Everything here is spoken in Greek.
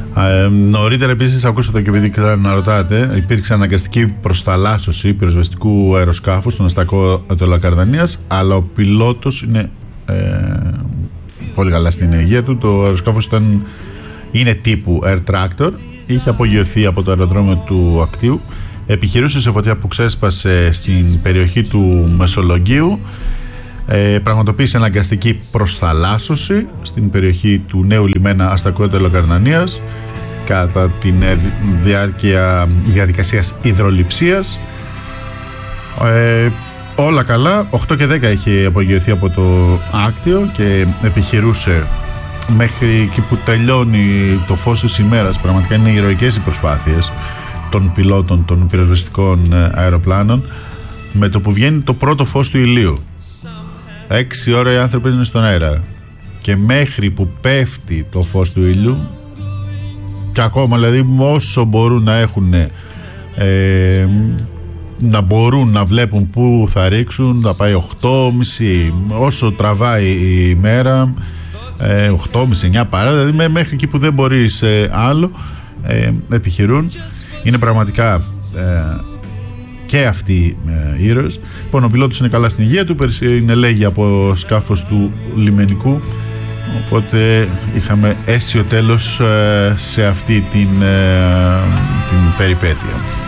Νωρίτερα επίσης, ακούσατε και επειδή να ρωτάτε, υπήρξε αναγκαστική προσταλάσσωση πυροσβεστικού αεροσκάφους στον αστακό του Λακαρδανίας, αλλά ο πιλότος είναι πολύ καλά στην υγεία του. Το αεροσκάφος είναι τύπου Air Tractor, είχε απογειωθεί από το αεροδρόμιο του Ακτίου, επιχειρούσε σε φωτιά που ξέσπασε στην περιοχή του Μεσολογγίου, πραγματοποίησε αναγκαστική προσταλάσσωση στην περιοχή του νέου λιμένα Αστακού του Λακαρδανίας κατά τη διάρκεια διαδικασίας υδρολειψίας. Όλα καλά. 8 και 10 είχε απογειωθεί από το Άκτιο και επιχειρούσε μέχρι εκεί που τελειώνει το φως της ημέρας. Πραγματικά είναι ηρωικές οι προσπάθειες των πιλότων των πυροσβεστικών αεροπλάνων. Με το που βγαίνει το πρώτο φως του ηλίου, 6 ώρα οι άνθρωποι είναι στον αέρα, και μέχρι που πέφτει το φως του ήλιου, και ακόμα δηλαδή όσο μπορούν να έχουν, να μπορούν να βλέπουν που θα ρίξουν, θα πάει 8.30, όσο τραβάει η μέρα, 8.30, 9 παρά, δηλαδή μέχρι εκεί που δεν μπορείς άλλο, επιχειρούν. Είναι πραγματικά και αυτοί ήρωες. Λοιπόν, ο πιλότος είναι καλά στην υγεία του, είναι λέγει από σκάφος του λιμενικού, οπότε είχαμε αίσιο τέλος σε αυτή την περιπέτεια.